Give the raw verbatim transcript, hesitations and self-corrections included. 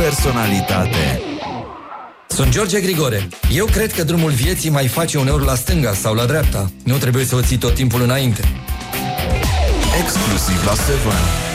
personalitate. Sunt George Grigore. Eu cred că drumul vieții mai face uneori la stânga sau la dreapta. Nu trebuie să o ții tot timpul înainte. Exclusiv la Seven.